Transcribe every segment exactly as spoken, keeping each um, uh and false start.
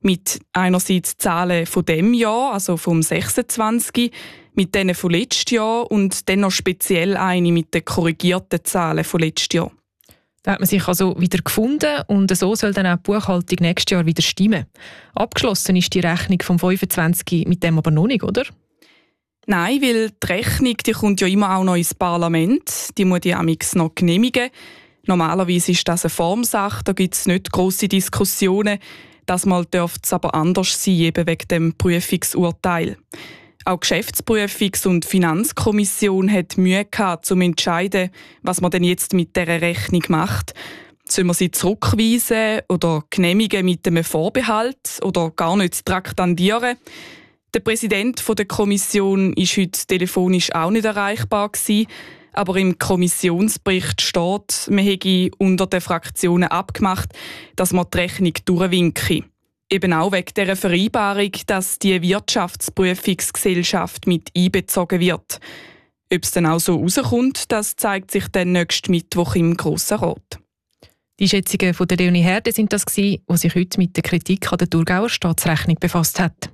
Mit einerseits Zahlen von dem Jahr, also vom sechsundzwanzig, mit denen von letztem Jahr und dann noch speziell eine mit den korrigierten Zahlen von letztem Jahr. Da hat man sich also wieder gefunden und so soll dann auch die Buchhaltung nächstes Jahr wieder stimmen. Abgeschlossen ist die Rechnung vom fünfundzwanzig mit dem aber noch nicht, oder? Nein, weil die Rechnung die kommt ja immer auch noch ins Parlament. Die muss die amix noch genehmigen. Normalerweise ist das eine Formsache, da gibt es nicht grosse Diskussionen. Das Mal dürfte es aber anders sein, eben wegen dem Prüfungsurteil. Auch die Geschäftsprüfungs- und Finanzkommission hat Mühe gehabt, um zu entscheiden, was man denn jetzt mit dieser Rechnung macht. Sollen wir sie zurückweisen oder genehmigen mit einem Vorbehalt oder gar nicht traktandieren? Der Präsident der Kommission war heute telefonisch auch nicht erreichbar gewesen, aber im Kommissionsbericht steht, man hätte unter den Fraktionen abgemacht, dass man die Rechnung durchwinken. Eben auch wegen dieser Vereinbarung, dass die Wirtschaftsprüfungsgesellschaft mit einbezogen wird. Ob es dann auch so rauskommt, das zeigt sich dann nächsten Mittwoch im Grossen Rat. Die Schätzungen von der Leonie Herde sind das gewesen, die sich heute mit der Kritik an der Thurgauer Staatsrechnung befasst hat.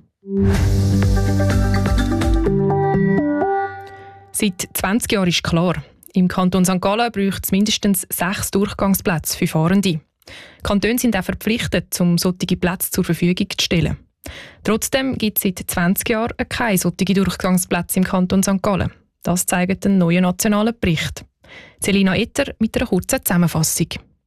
Seit zwanzig Jahren ist klar, im Kanton Sankt Gallen bräuchte es mindestens sechs Durchgangsplätze für Fahrende. Die Kantone sind auch verpflichtet, um solche Plätze zur Verfügung zu stellen. Trotzdem gibt es seit zwanzig Jahren keine solchen Durchgangsplätze im Kanton Sankt Gallen. Das zeigt ein neuer nationaler Bericht. Selina Etter mit einer kurzen Zusammenfassung.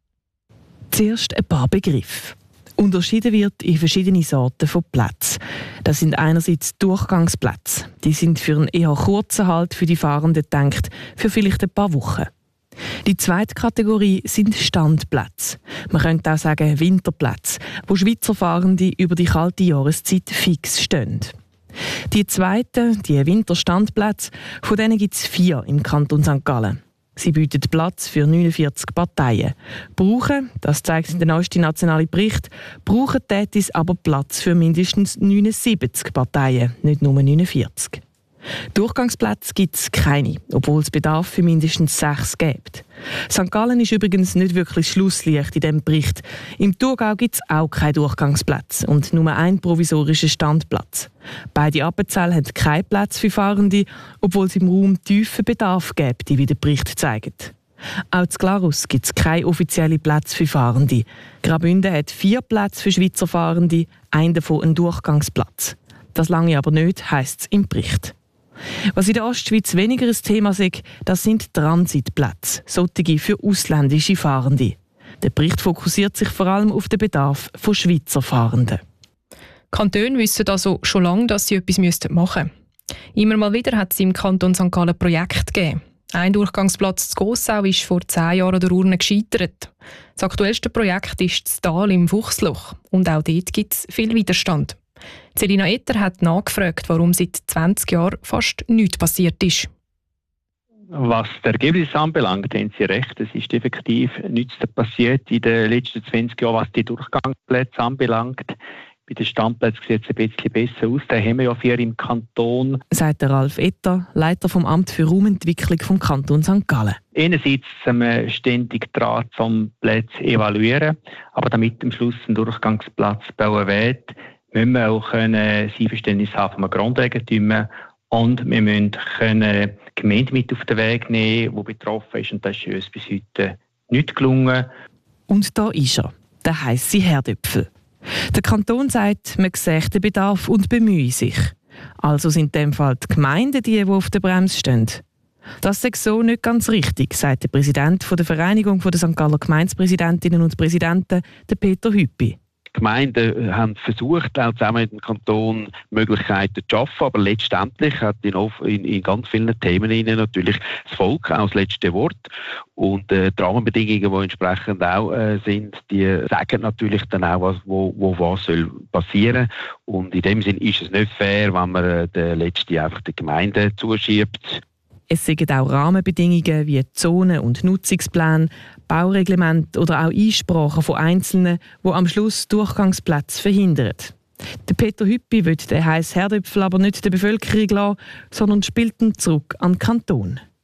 Zuerst ein paar Begriffe. Unterschieden wird in verschiedene Sorten von Plätzen. Das sind einerseits Durchgangsplätze. Die sind für einen eher kurzen Halt für die Fahrenden gedacht, für vielleicht ein paar Wochen. Die zweite Kategorie sind Standplätze. Man könnte auch sagen Winterplätze, wo Schweizer Fahrende über die kalte Jahreszeit fix stehen. Die zweiten, die Winterstandplätze, von denen gibt es vier im Kanton Sankt Gallen. Sie bieten Platz für neunundvierzig Parteien. Brauchen, das zeigt der neueste nationale Bericht, brauchen Tätis aber Platz für mindestens neunundsiebzig Parteien, nicht nur neunundvierzig. Durchgangsplätze gibt es keine, obwohl es Bedarf für mindestens sechs gibt. Sankt Gallen ist übrigens nicht wirklich Schlusslicht in diesem Bericht. Im Thurgau gibt es auch keine Durchgangsplätze und nur einen provisorischen Standplatz. Beide Appenzell haben keinen Platz für Fahrende, obwohl es im Raum tiefen Bedarf gibt, wie der Bericht zeigt. Auch in Glarus gibt es keine offiziellen Plätze für Fahrende. Graubünden hat vier Plätze für Schweizer Fahrende, einen davon ein Durchgangsplatz. Das lange aber nicht, heisst es im Bericht. Was in der Ostschweiz weniger ein Thema ist, das sind Transitplätze, solche für ausländische Fahrende. Der Bericht fokussiert sich vor allem auf den Bedarf von Schweizer Fahrenden. Kantone wissen also schon lange, dass sie etwas machen müssten. Immer mal wieder hat es im Kanton Sankt Gallen Projekte gegeben. Ein Durchgangsplatz zu Gossau ist vor zehn Jahren an der Urne gescheitert. Das aktuellste Projekt ist das Tal im Fuchsloch. Und auch dort gibt es viel Widerstand. Selina Etter hat nachgefragt, warum seit zwanzig Jahren fast nichts passiert ist. Was das Ergebnis anbelangt, haben Sie recht. Es ist effektiv nichts passiert in den letzten zwanzig Jahren, was die Durchgangsplätze anbelangt. Bei den Standplätzen sieht es ein bisschen besser aus. Da haben wir ja vier im Kanton. Sagt der Ralf Etter, Leiter vom Amt für Raumentwicklung vom Kanton Sankt Gallen. Einerseits sind wir ständig dran, um Plätze zu evaluieren. Aber damit am Schluss ein Durchgangsplatz bauen wird, müssen wir auch ein Einverständnis haben vom Grundeigentümer und wir müssen können die Gemeinde mit auf den Weg nehmen, die betroffen ist. Und das ist uns bis heute nicht gelungen. Und da ist er, der heisse Herdöpfel. Der Kanton sagt, man sehe den Bedarf und bemühe sich. Also sind in dem Fall die Gemeinden die, die auf der Bremse stehen. Das ist so nicht ganz richtig, sagt der Präsident der Vereinigung der Sankt Galler Gemeindepräsidentinnen und Präsidenten, der Peter Hüppi. Die Gemeinden haben versucht, auch zusammen mit dem Kanton Möglichkeiten zu schaffen, aber letztendlich hat in, in, in ganz vielen Themen natürlich das Volk auch das letzte Wort. Und äh, die Rahmenbedingungen, die entsprechend auch äh, sind, die sagen natürlich dann auch, was, wo, wo was soll passieren. Und in dem Sinn ist es nicht fair, wenn man äh, den letzten einfach der Gemeinde zuschiebt. Es sind auch Rahmenbedingungen wie Zonen- und Nutzungspläne, Baureglemente oder auch Einsprachen von Einzelnen, die am Schluss Durchgangsplätze verhindern. Der Peter Hüppi will den heissen Herdöpfel aber nicht der Bevölkerung lassen, sondern spielt ihn zurück an den Kanton.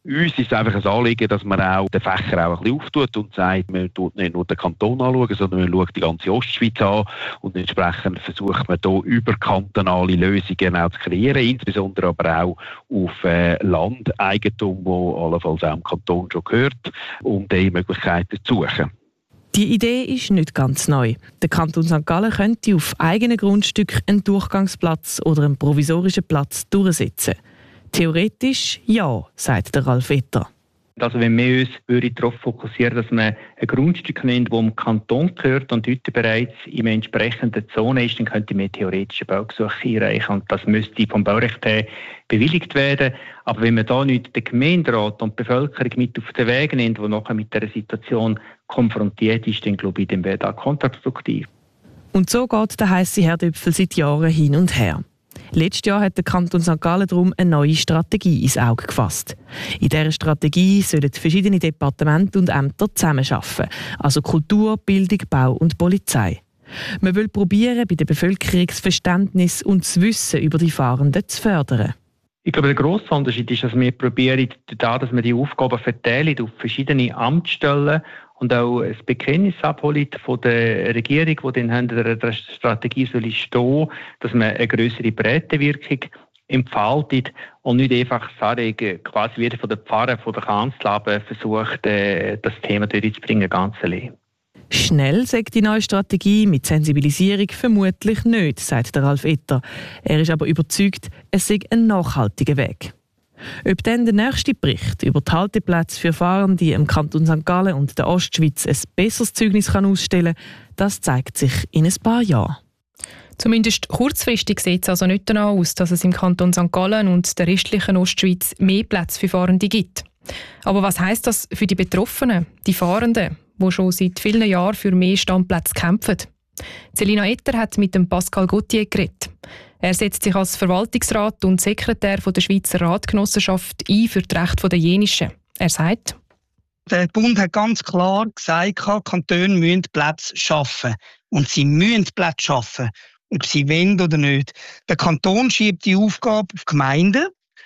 Uns ist es einfach ein Anliegen, dass man auch den Fächer auch ein bisschen auftut und sagt, man schaut nicht nur den Kanton anschauen, sondern man schaut die ganze Ostschweiz an und entsprechend versucht man hier überkantonale Lösungen auch zu kreieren, insbesondere aber auch auf äh, Landeigentum, wo allenfalls auch im Kanton schon gehört, um diese Möglichkeiten zu suchen. Die Idee ist nicht ganz neu. Der Kanton Sankt Gallen könnte auf eigenen Grundstück einen Durchgangsplatz oder einen provisorischen Platz durchsetzen. Theoretisch ja, sagt der Ralf Etter. Also wenn wir uns darauf fokussieren, dass man ein Grundstück nimmt, das dem Kanton gehört und heute bereits in einer entsprechenden Zone ist, dann könnte man theoretische Baugesuche einreichen und das müsste vom Baurecht her bewilligt werden. Aber wenn man da nicht den Gemeinderat und die Bevölkerung mit auf den Weg nimmt, die nachher mit dieser Situation konfrontiert ist, dann glaube ich, dann wäre das kontraproduktiv. Und so geht der heisse Herdöpfel seit Jahren hin und her. Letztes Jahr hat der Kanton Sankt Gallen darum eine neue Strategie ins Auge gefasst. In dieser Strategie sollen verschiedene Departemente und Ämter zusammenarbeiten, also Kultur, Bildung, Bau und Polizei. Man will probieren, bei der Bevölkerung das Verständnis und das Wissen über die Fahrenden zu fördern. Ich glaube, der grosse Unterschied ist, dass wir probieren, dadurch, dass wir die Aufgaben verteilen auf verschiedene Amtsstellen und auch ein Bekenntnis abholen von der Regierung, die dann hinter der Strategie soll stehen, dass man eine grössere Breitenwirkung entfaltet und nicht einfach sagen, quasi wieder von der Pfarre, von der Kanzel versucht, das Thema durchzubringen, ganz allein. Schnell sagt die neue Strategie mit Sensibilisierung vermutlich nicht, sagt der Ralf Etter. Er ist aber überzeugt, es sei ein nachhaltiger Weg. Ob dann der nächste Bericht über die Halteplätze für Fahrende im Kanton Sankt Gallen und der Ostschweiz ein besseres Zeugnis kann ausstellen kann, das zeigt sich in ein paar Jahren. Zumindest kurzfristig sieht es also nicht danach aus, dass es im Kanton Sankt Gallen und der restlichen Ostschweiz mehr Plätze für Fahrende gibt. Aber was heisst das für die Betroffenen, die Fahrenden, die schon seit vielen Jahren für mehr Standplätze kämpfen? Selina Etter hat mit dem Pascal Gauthier geredet. Er setzt sich als Verwaltungsrat und Sekretär der Schweizer Ratgenossenschaft ein für die Rechte der Jenischen. Er sagt: Der Bund hat ganz klar gesagt, die Kantone müssen Plätze schaffen. Und sie müssen Plätze schaffen, ob sie wollen oder nicht. Der Kanton schiebt die Aufgabe auf die Gemeinden.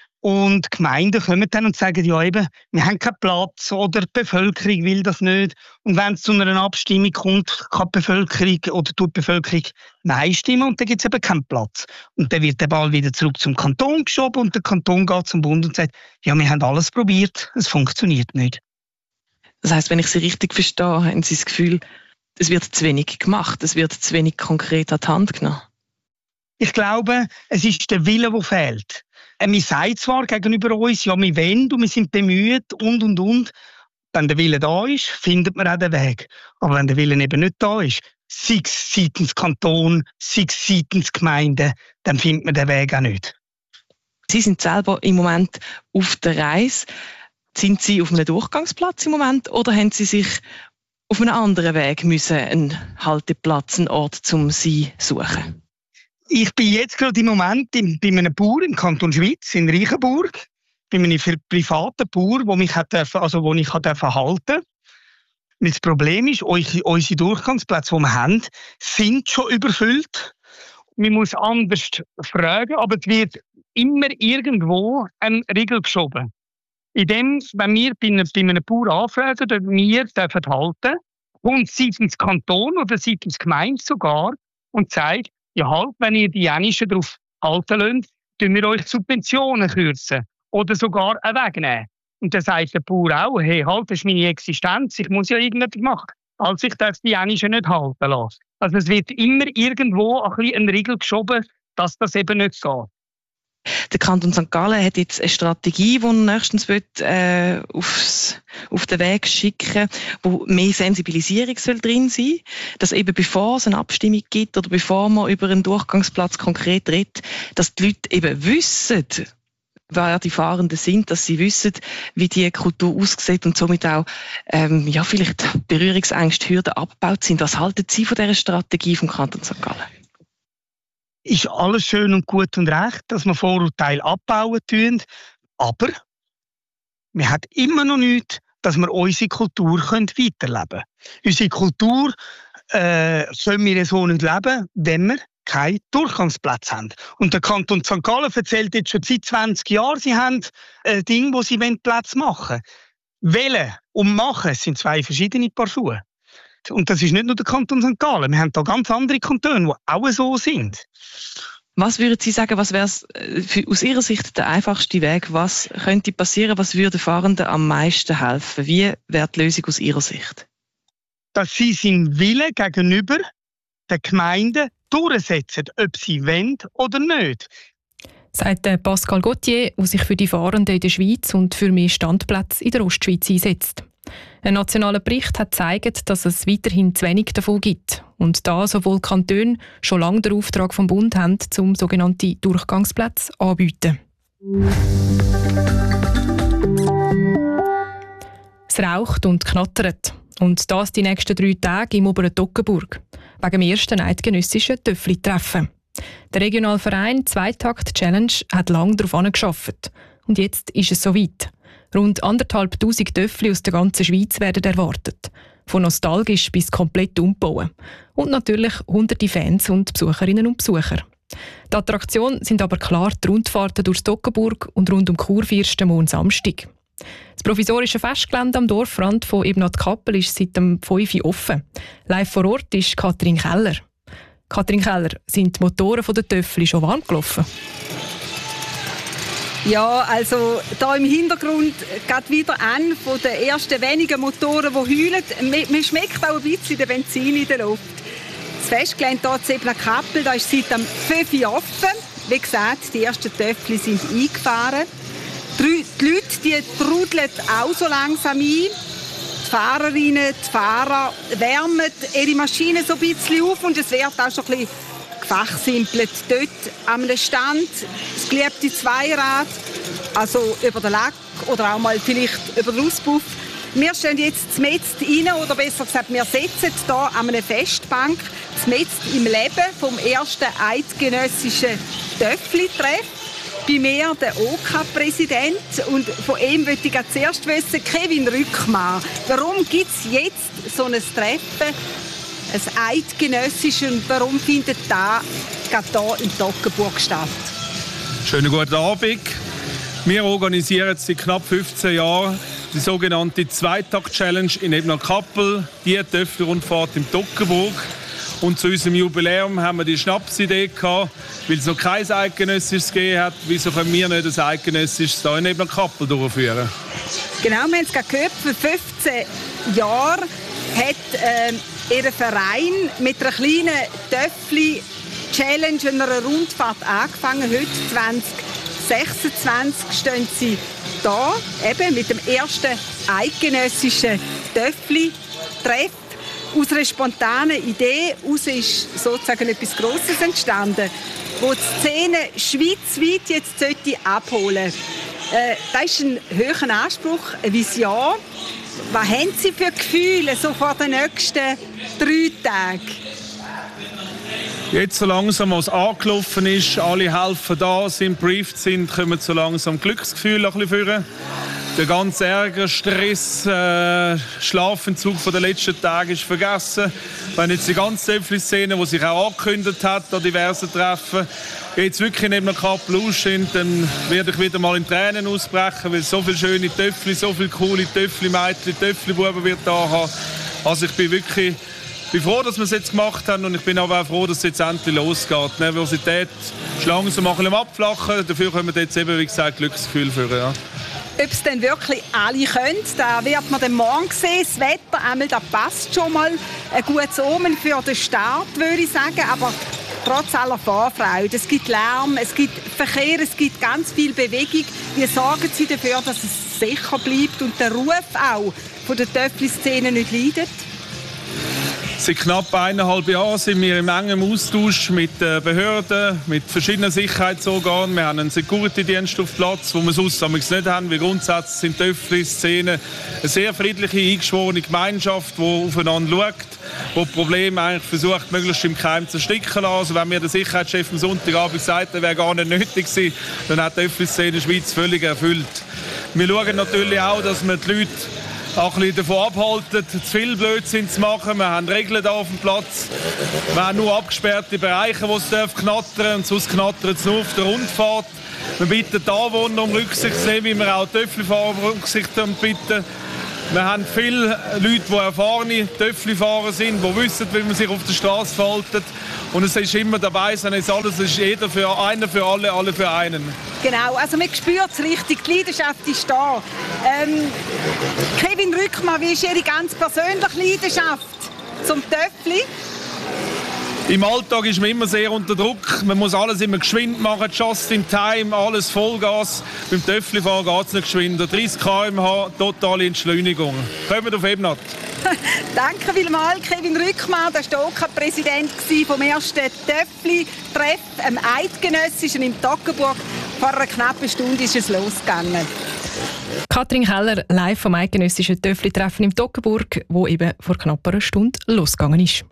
Und die Gemeinden kommen dann und sagen, ja eben, wir haben keinen Platz oder die Bevölkerung will das nicht. Und wenn es zu einer Abstimmung kommt, kann die Bevölkerung oder tut die Bevölkerung Nein stimmen und dann gibt es eben keinen Platz. Und dann wird der Ball wieder zurück zum Kanton geschoben und der Kanton geht zum Bund und sagt, ja, wir haben alles probiert, es funktioniert nicht. Das heisst, wenn ich Sie richtig verstehe, haben Sie das Gefühl, es wird zu wenig gemacht, es wird zu wenig konkret an die Hand genommen? Ich glaube, es ist der Wille, der fehlt. Wir sagen zwar gegenüber uns, ja, wir wollen und wir sind bemüht und, und, und. Wenn der Wille da ist, findet man auch den Weg. Aber wenn der Wille eben nicht da ist, sei es seitens Kanton, sei es seitens Gemeinden, dann findet man den Weg auch nicht. Sie sind selber im Moment auf der Reise. Sind Sie auf einem Durchgangsplatz im Moment oder haben Sie sich auf einem anderen Weg müssen einen Halteplatz, einen Ort zum Sie suchen? Ich bin jetzt gerade im Moment bei einem Bauer im Kanton Schwyz, in Reichenburg, bei einem privaten Bauer, wo mich hat dürfen, also wo ich hat dürfen halten. Und das Problem ist, unsere Durchgangsplätze, die wir haben, sind schon überfüllt. Man muss anders fragen, aber es wird immer irgendwo ein Riegel geschoben. In dem, wenn wir bei einem, bei einem Bauer anfragen, dass wir dürfen halten, und seitens Kanton oder seitens Gemeinde sogar, und sagt, ja halt, wenn ihr die Jenischen darauf halten lasst, tun wir euch Subventionen kürzen oder sogar wegnehmen. Und dann sagt der Bauer auch, hey, halt, das ist meine Existenz, ich muss ja irgendetwas machen. Also ich darf die Jenischen nicht halten lassen. Also es wird immer irgendwo ein bisschen ein Riegel geschoben, dass das eben nicht geht. Der Kanton Sankt Gallen hat jetzt eine Strategie, die er nächstens will, äh, aufs, auf den Weg schicken, wo mehr Sensibilisierung soll drin sein, dass eben bevor es eine Abstimmung gibt oder bevor man über einen Durchgangsplatz konkret redet, dass die Leute eben wissen, wer die Fahrenden sind, dass sie wissen, wie die Kultur aussieht und somit auch ähm, ja, vielleicht Berührungsängste, Hürden abgebaut sind. Was halten Sie von dieser Strategie vom Kanton Sankt Gallen? Ist alles schön und gut und recht, dass wir Vorurteile abbauen tun, aber wir haben immer noch nichts, dass wir unsere Kultur weiterleben können. Unsere Kultur äh, können wir so nicht leben, wenn wir keinen Durchgangsplatz haben. Und der Kanton Sankt Gallen erzählt jetzt schon seit zwanzig Jahren, sie haben ein Ding, wo sie Platz machen wollen. Wählen und machen sind zwei verschiedene Paar Schuhe. Und das ist nicht nur der Kanton Sankt Gallen. Wir haben da ganz andere Kantone, die auch so sind. Was würden Sie sagen, was wäre aus Ihrer Sicht der einfachste Weg? Was könnte passieren? Was würde Fahrenden am meisten helfen? Wie wäre die Lösung aus Ihrer Sicht? Dass sie seinen Willen gegenüber den Gemeinden durchsetzen, ob sie wollen oder nicht. Sagt Pascal Gauthier, der sich für die Fahrenden in der Schweiz und für mehr Standplätze in der Ostschweiz einsetzt. Ein nationaler Bericht hat gezeigt, dass es weiterhin zu wenig davon gibt. Und da sowohl Kantone schon lange den Auftrag vom Bund haben, um sogenannte Durchgangsplätze anzubieten. Es raucht und knattert. Und das die nächsten drei Tage im Oberen Toggenburg. Wegen dem ersten eidgenössischen Töffli-Treffen. Der regionale Verein Zweitakt Challenge hat lange darauf angearbeitet. Und jetzt ist es soweit. Rund anderthalb Tausend Töffli aus der ganzen Schweiz werden erwartet. Von nostalgisch bis komplett umbauen. Und natürlich hunderte Fans und Besucherinnen und Besucher. Die Attraktion sind aber klar die Rundfahrten durch Toggenburg und rund um Kurfürsten am Samstag. Das provisorische Festgelände am Dorfrand von Ebnat-Kappel ist seit dem fünf Uhr offen. Live vor Ort ist Katrin Keller. Katrin Keller, sind die Motoren der Töffli schon warm gelaufen? Ja, also da im Hintergrund geht wieder an von den ersten wenigen Motoren, die heulen. Man schmeckt auch ein bisschen den Benzin in der Luft. Das Festgelände hier in Ebnat-Kappel, da ist seit dem fünf Uhr offen. Wie gesagt, die ersten Töffli sind eingefahren. Die Leute die trudeln auch so langsam ein. Die Fahrerinnen, die Fahrer wärmen ihre Maschinen so ein bisschen auf und es wird auch schon ein bisschen gefachsimpelt. Dort am Stand das geliebte Zweirad, also über den Lack oder auch mal vielleicht über den Auspuff. Wir stehen jetzt mitten rein, oder besser gesagt, wir sitzen hier an einer Festbank mitten im Leben vom ersten eidgenössischen Töffli-Treff. Bei mir der O K-Präsident und von ihm möchte ich zuerst wissen, Kevin Rückmann, warum gibt es jetzt so ein Treffen, ein eidgenössisches, und warum findet das gerade hier in Toggenburg statt? Schönen guten Abend. Wir organisieren seit knapp fünfzehn Jahren die sogenannte Zweitakt-Challenge in Ebnat-Kappel, die Töffli-Rundfahrt im Toggenburg. Und zu unserem Jubiläum haben wir die Schnapsidee gehabt, weil es noch kein eidgenössisches gegeben hat. Wieso können wir nicht ein eidgenössisches hier in Ebnat-Kappel durchführen? Genau, wir haben es gerade gehört, vor fünfzehn Jahren hat äh, Ihr Verein mit einer kleinen Töffli-Challenge, einer Rundfahrt angefangen. Heute, zwanzig sechsundzwanzig, stehen Sie da, eben mit dem ersten eidgenössischen Töffli-Treff. Aus einer spontanen Idee heraus ist sozusagen etwas Grosses entstanden, wo die Szene schweizweit jetzt sollte abholen sollte. Äh, das ist ein hoher Anspruch, eine Vision. Was haben Sie für Gefühle so vor den nächsten drei Tagen? Jetzt so langsam, als es angelaufen ist, alle helfen da, sind brieft sind, kommen so langsam Glücksgefühle ein bisschen führen. Der ganze Ärger, Stress, äh, Schlafentzug von den letzten Tagen ist vergessen. Wenn jetzt die ganze Töffli-Szene, die sich auch angekündigt hat an diversen Treffen, jetzt wirklich neben der Kappel aussteht, dann werde ich wieder mal in Tränen ausbrechen, weil so viele schöne Töffli, so viele coole Töffli-Mädchen, Töffli-Buben wird da haben. Also ich bin wirklich bin froh, dass wir es jetzt gemacht haben, und ich bin aber auch froh, dass es jetzt endlich losgeht. Die Nervosität ist langsam ein bisschen abflachen, dafür können wir jetzt eben, wie gesagt, Glücksgefühl führen. Ja. Ob es denn wirklich alle können, da wird man dann morgen sehen. Das Wetter, einmal, das passt schon mal. Ein gutes Omen für den Start, würde ich sagen. Aber trotz aller Vorfreude, es gibt Lärm, es gibt Verkehr, es gibt ganz viel Bewegung. Wie sorgen Sie dafür, dass es sicher bleibt und der Ruf auch von der Töffli-Szene nicht leidet? Seit knapp eineinhalb Jahren sind wir im engen Austausch mit Behörden, mit verschiedenen Sicherheitsorganen. Wir haben einen Security-Dienst auf Platz, wo wir sonst nicht haben, weil grundsätzlich sind Töffli-Szenen eine sehr friedliche, eingeschworene Gemeinschaft, die aufeinander schaut, die Probleme eigentlich versucht, möglichst im Keim zu ersticken zu lassen. Also wenn mir der Sicherheitschef am Sonntagabend sagt, er wäre gar nicht nötig gewesen, dann hat die Töffli-Szene in der Schweiz völlig erfüllt. Wir schauen natürlich auch, dass wir die Leute auch ein bisschen davon abhalten, zu viel Blödsinn zu machen. Wir haben Regeln hier auf dem Platz. Wir haben nur abgesperrte Bereiche, wo es knattern darf, und sonst knattert es nur auf der Rundfahrt. Wir bitten die Anwohner um Rücksicht zu nehmen, wie wir auch Töffelfahrer um Rücksicht bitten. Wir haben viele Leute, die erfahrene Töffelfahrer sind, die wissen, wie man sich auf der Straße verhält. Und es ist immer dabei, es ist alles, es ist jeder für einer für alle, alle für einen. Genau, also man spürt es richtig, die Leidenschaft ist da. Ähm, Kevin Rückmann, wie ist Ihre ganz persönliche Leidenschaft zum Töffli? Im Alltag ist man immer sehr unter Druck. Man muss alles immer geschwind machen, just in time, alles Vollgas. Beim Töfflifahren geht es nicht geschwinder. dreißig Kilometer pro Stunde, totale Entschleunigung. Kommen auf Ebnat. Danke vielmals, Kevin Rückmann. Der war der Präsident vom ersten Töffli-Treff, am Eidgenössischen in Toggenburg. Vor einer knappen Stunde ist es losgegangen. Katrin Keller, live vom Eidgenössischen Töffli-Treffen in Toggenburg, wo eben vor knapp einer Stunde losgegangen ist.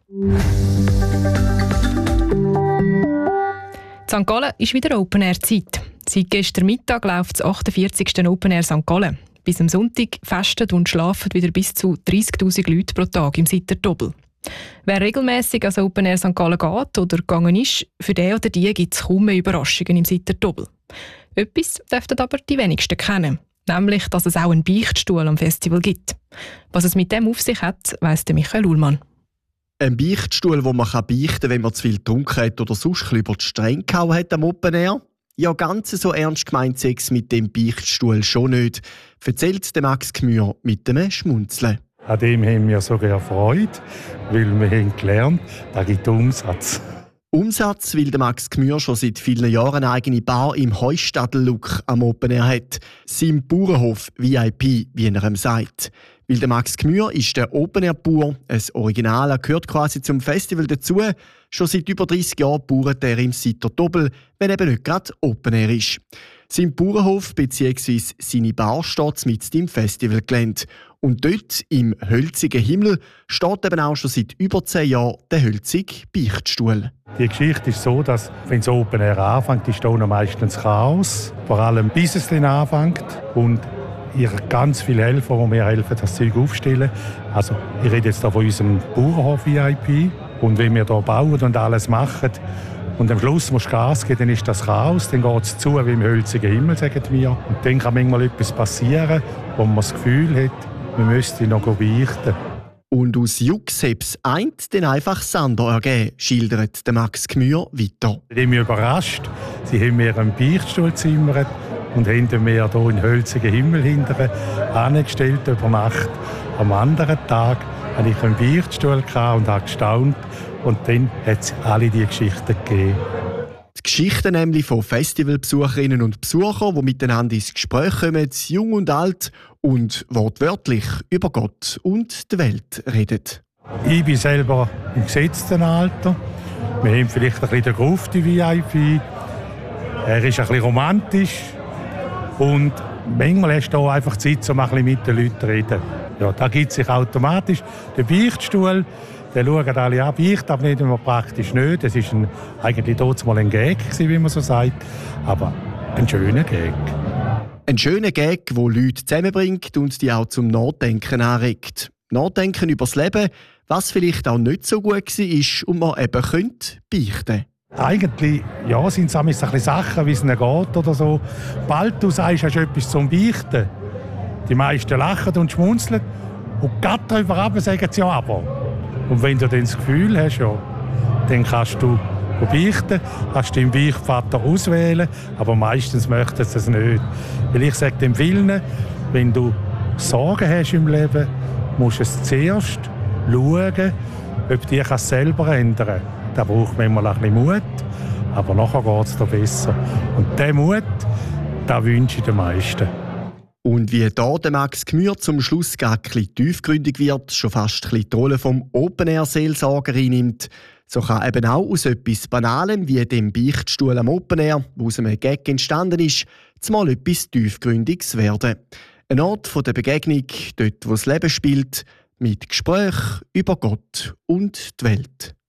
Sankt Gallen ist wieder Open-Air-Zeit. Seit gestern Mittag läuft das achtundvierzigste Open-Air Sankt Gallen. Bis am Sonntag festen und schlafen wieder bis zu dreissigtausend Leute pro Tag im Sitter-Doppel. Wer regelmässig ans Open-Air Sankt Gallen geht oder gegangen ist, für den oder die gibt es kaum mehr Überraschungen im Sitter-Doppel. Etwas dürften aber die wenigsten kennen, nämlich, dass es auch einen Beichtstuhl am Festival gibt. Was es mit dem auf sich hat, weiss Michael Uhlmann. Ein Beichtstuhl, wo man beichten kann, wenn man zu viel getrunken hat oder sonst über die Stränge gehauen hat am Open Air. Ja, ganz so ernst gemeint Sex mit dem Beichtstuhl schon nicht, erzählt Max Gmür mit einem Schmunzeln. An dem haben wir sogar Freude, weil wir haben gelernt, da gibt es Umsatz. Umsatz, weil Max Gmür schon seit vielen Jahren eine eigene Bar im Heustadel-Look am Open Air hat. Sein Bauernhof V I P, wie er ihm sagt. Weil der Max Gmür ist der Open-Air-Bauer, ein Original, gehört quasi zum Festival dazu. Schon seit über dreissig Jahren bauert er im Sitter-Doppel, wenn eben nicht gerade Open-Air ist. Sein Bauernhof bzw. seine Bar steht mitten im Festivalgelände. Und dort, im hölzigen Himmel, steht eben auch schon seit über zehn Jahren der hölzige Beichtstuhl. Die Geschichte ist so, dass, wenn das Open Air anfängt, ist da noch meistens Chaos. Vor allem bis es dann anfängt. Und ihr ganz viele Helfer, die mir helfen, das Zeug aufzustellen. Also, ich rede jetzt hier von unserem Bauernhof V I P. Und wenn wir hier bauen und alles machen, und am Schluss musst du Gas geben, dann ist das Chaos, dann geht es zu wie im hölzigen Himmel, sagen wir. Und dann kann manchmal etwas passieren, wo man das Gefühl hat, wir müssten noch beichten. Und aus Jux hat es eint dann einfach Sander ergeben, schildert Max Gmür weiter. Ich bin überrascht. Sie haben mir einen Beichtstuhl gezimmert und haben mir hier in hölzigen Himmel hinterher angestellt über Nacht. Am anderen Tag hatte ich einen Beichtstuhl und habe gestaunt. Und dann hat es alle diese Geschichten gegeben. Die Geschichten nämlich von Festivalbesucherinnen und Besuchern, die miteinander ins Gespräch kommen, jung und alt, und wortwörtlich über Gott und die Welt reden. Ich bin selber im gesetzten Alter. Wir haben vielleicht ein bisschen den Groove, die V I P. Er ist ein bisschen romantisch. Und manchmal hast du auch einfach Zeit, um ein bisschen mit den Leuten zu reden. Ja, da gibt es sich automatisch. Der Beichtstuhl, den schauen alle an, beicht aber nicht immer praktisch nicht. Das war eigentlich dort mal ein Gag, wie man so sagt. Aber ein schöner Gag. Ein schöner Gag, der Leute zusammenbringt und die auch zum Nachdenken anregt. Nachdenken über das Leben, was vielleicht auch nicht so gut war und man eben könnte beichten. Eigentlich ja, sind es ein bisschen Sachen, wie es ihnen geht oder so. Bald du sagst, hast du etwas zum Beichten. Die meisten lachen und schmunzeln. Und gerade darüber ab sagen sie ja aber. Und wenn du dann das Gefühl hast, ja, dann kannst du beichten, kannst du deinen Beichtvater auswählen, aber meistens möchten sie es nicht. Weil ich sage den vielen, wenn du Sorgen hast im Leben, musst du es zuerst schauen, ob du dich selber ändern kannst. Da braucht man immer ein bisschen Mut, aber nachher geht es dir besser. Und diesen Mut, den wünsche ich den meisten. Und wie da der Max Gmür zum Schluss gar ein bisschen tiefgründig wird, schon fast ein bisschen die Rolle vom Open-Air-Seelsorger einnimmt, so kann eben auch aus etwas Banalem wie dem Beichtstuhl am Open Air, wo aus einem Gag entstanden ist, zumal etwas Tiefgründiges werden. Ein Ort der Begegnung, dort wo das Leben spielt, mit Gespräch über Gott und die Welt.